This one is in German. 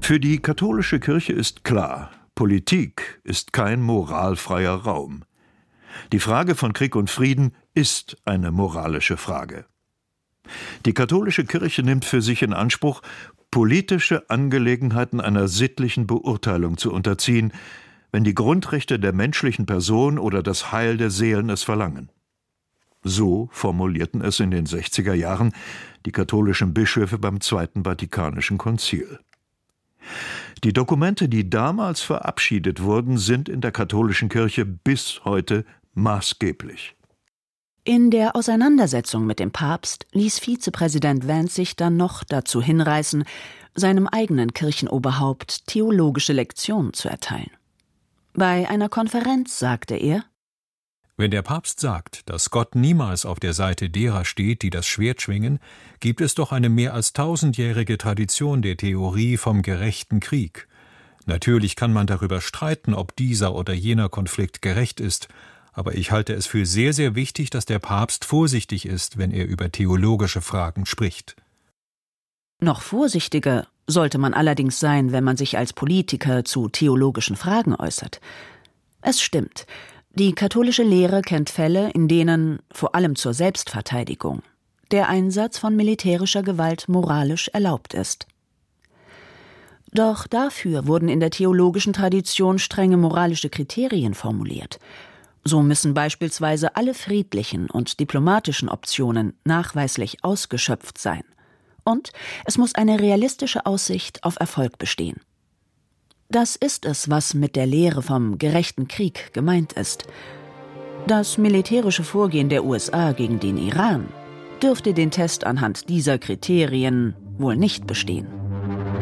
Für die katholische Kirche ist klar, Politik ist kein moralfreier Raum. Die Frage von Krieg und Frieden ist eine moralische Frage. Die katholische Kirche nimmt für sich in Anspruch, politische Angelegenheiten einer sittlichen Beurteilung zu unterziehen, wenn die Grundrechte der menschlichen Person oder das Heil der Seelen es verlangen. So formulierten es in den 60er Jahren die katholischen Bischöfe beim Zweiten Vatikanischen Konzil. Die Dokumente, die damals verabschiedet wurden, sind in der katholischen Kirche bis heute maßgeblich. In der Auseinandersetzung mit dem Papst ließ Vizepräsident Vance sich dann noch dazu hinreißen, seinem eigenen Kirchenoberhaupt theologische Lektionen zu erteilen. Bei einer Konferenz sagte er: Wenn der Papst sagt, dass Gott niemals auf der Seite derer steht, die das Schwert schwingen, gibt es doch eine mehr als 1000-jährige Tradition der Theorie vom gerechten Krieg. Natürlich kann man darüber streiten, ob dieser oder jener Konflikt gerecht ist, aber ich halte es für sehr, sehr wichtig, dass der Papst vorsichtig ist, wenn er über theologische Fragen spricht. Noch vorsichtiger sollte man allerdings sein, wenn man sich als Politiker zu theologischen Fragen äußert. Es stimmt, die katholische Lehre kennt Fälle, in denen, vor allem zur Selbstverteidigung, der Einsatz von militärischer Gewalt moralisch erlaubt ist. Doch dafür wurden in der theologischen Tradition strenge moralische Kriterien formuliert. So müssen beispielsweise alle friedlichen und diplomatischen Optionen nachweislich ausgeschöpft sein. Und es muss eine realistische Aussicht auf Erfolg bestehen. Das ist es, was mit der Lehre vom gerechten Krieg gemeint ist. Das militärische Vorgehen der USA gegen den Iran dürfte den Test anhand dieser Kriterien wohl nicht bestehen.